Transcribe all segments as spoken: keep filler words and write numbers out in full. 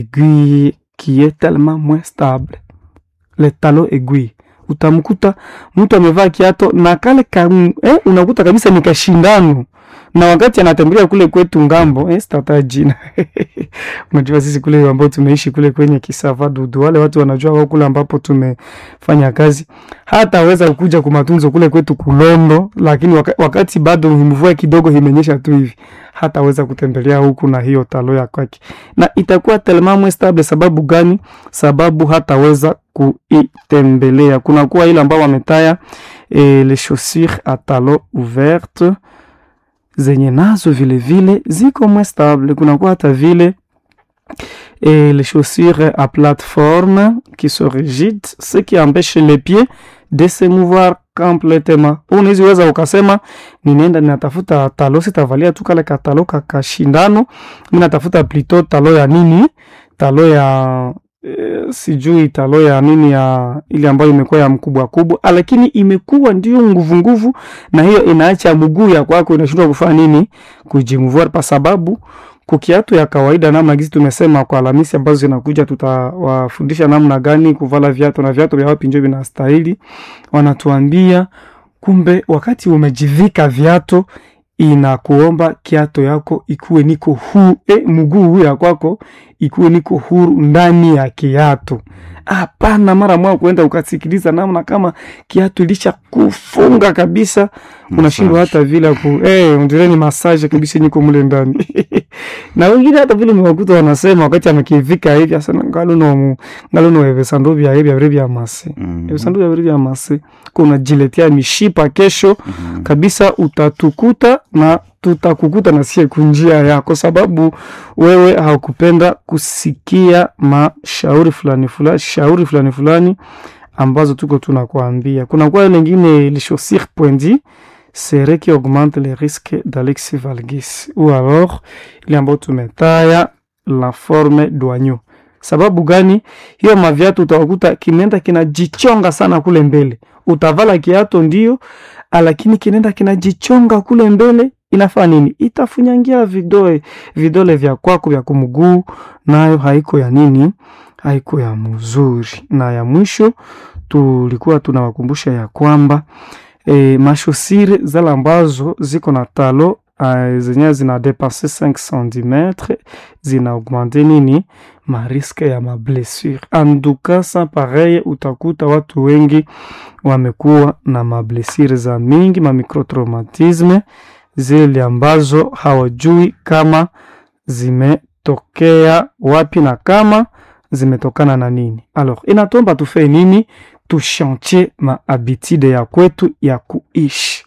aiguille qui est tellement moins stable. Le talon aiguille. Utamkuta mtu amevaa kiato na kale kamu, eh, unakuta kabisa ni kashindano. Na wakati anatembea kule kwetu ngambo, eh, sitataja jina. Unajua sisi kule ambao tumeishi kule kwenye Kisava Dudu, wale watu wanajua wao kule ambapo tumefanya kazi. Hata weza kuja kumatunzo kule kwetu Kulondo, lakini waka, wakati bado mvua kidogo imenyesha tu hivi, hata weza kutembelea huku na hiyo talo ya kwake. Na itakuwa tellement moins stable. Sababu gani? Sababu hata weza kuitembelea. Kuna kuwa ile ambao wametaya eh, les chaussures à talons ouvertes zenye nazo vile vile ziko moins stable. Kuna kuwa hata vile et les chaussures à plateforme qui sont rigides, ce qui empêche les pieds de se mouvoir complètement. Unaweza weza ukasema ninaenda ninatafuta talo, sitavalia tu kale katalo kakashindano, ninatafuta plutôt talo ya nini? Talo ya e, sijui talo ya nini, ya ile ambayo imekuwa ya mkubwa kubwa, lakini imekuwa ndio nguvu nguvu, na hiyo inaacha mguu ya kwako inashindwa kufanya nini? Kujimuvua, kwa sababu kukiatu ya kawaida namna gizi tumesema kwa Alhamisi ambazo zinakuja tutawafundisha namna gani kuvala viatu na viatu vya wapi ndio vinastahili. Wanatuambia kumbe wakati umejivika viatu inakuomba kiatu yako ikuwe niko huru, eh, mguu ya kwako ikuwe niko huru ndani ya kiatu. Hapana mara mwa kuenda ukasikiliza namna kama kiatu ilisha kufunga kabisa, unashindwa hata vile ku eh ndio ni massage kabisa niko mule ndani. Na wengine hata vile mwakuta wanasema wakati amekivika hivi asana ngalo no ngalo no eve sando bya hivi vya vya mase. Mm -hmm. Sando vya vya mase kuna jiletea mishipa kesho. Mm -hmm. Kabisa utatukuta na tutakukuta na sie kunjia yako, sababu wewe haukupenda kusikia mashauri fulani fulani shauri fulani fulani ambazo tuko tunakuambia. Kuna kwa lingine les chaussures pointues, c'est qui augmente les risques d'Alexis valgus, ou alors ile ambayo tumetaya la forme douanier. Sababu gani? Hiyo maviatu utakuta kinenda kinajichonga sana kule mbele. Utavala kiatu ndio, lakini kinenda kinajichonga kule mbele. Inafaa nini? Itafunyangia vidole vidole vya kwako vya kumguu, nayo haiko ya nini? Haiko ya mzuri. Na ya mwisho tulikuwa tunawakumbusha ya kwamba e, mashosire zala ambazo ziko na talo uh, zenye zina dépasser cinq centimètres zina augmenter nini? Mariske ya mablessure. Anduka sa pareil utakuta watu wengi wamekuwa na mablessure za mingi, ma microtraumatisme zile ambazo hawajui kama zimetokea wapi na kama zimetokana na nini. Alors, inatomba tufe nini? Tuchantie ma habitude ya kwetu ya kuishi.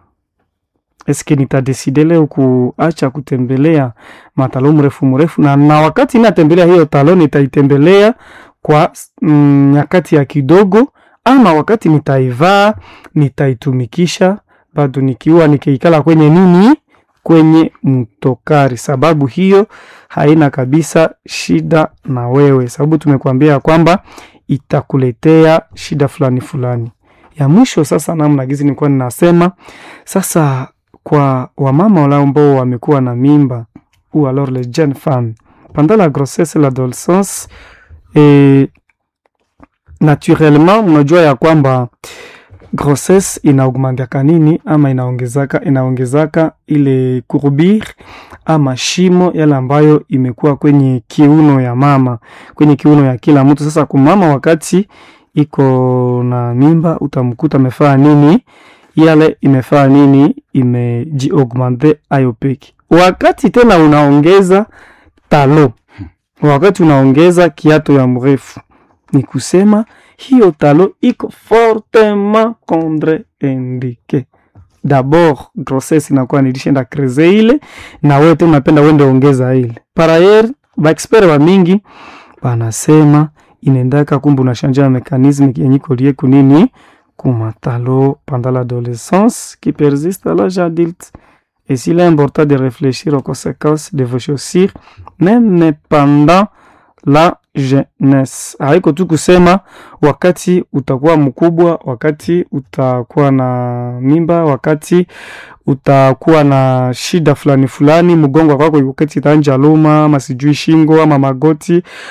Eske nitadeside leo kuacha kutembelea matalo mrefu mrefu, na, na wakati ninatembelea hiyo talo nitaitembelea kwa mm, nyakati ya kidogo, ama wakati nitaivaa nitaitumikisha bado nikiwa nikiikala kwenye nini? Kwenye mtokari. Sababu hiyo haina kabisa shida na wewe, sababu tumekuambia kwamba itakuletea shida fulani fulani. Ya mwisho sasa namna gizi nilikuwa ninasema sasa kwa wamama wale ambao wamekuwa na mimba, ou alors les jeunes femmes pendant la grossesse et l'adolescence, et naturellement mnajua ya kwamba grossesse inaugmentika nini ama inaongezaka inaongezaka ile courbure ama shimo yale ambayo imekuwa kwenye kiuno ya mama, kwenye kiuno ya kila mtu. Sasa kwa mama wakati iko na mimba utamkuta amefanya nini? Yale imefanya nini? Imejiaugmente ayo peki. Wakati tena unaongeza talo, wakati unaongeza kiato ya mrefu, ni kusema hiyo talo iko fortement contre-indiqué. D'abord grossesse inakuwa nilishaenda kreze ile, na wewe tena unapenda uende ongeza ile. Par ailleurs ba expert wa mingi wanasema inaendaka kumbe unashanja mekanisme yenye kolie kunini kumatalo pendant l'adolescence qui persiste à l'âge adulte. Et s'il est important de réfléchir aux conséquences de vos chaussures même pendant la jeunesse. Haiko tu kusema wakati utakuwa mkubwa, wakati utakuwa na mimba, wakati utakuwa na shida fulani fulani, mgongo wako wakati itaanza luma, ama sijui shingo ama magoti,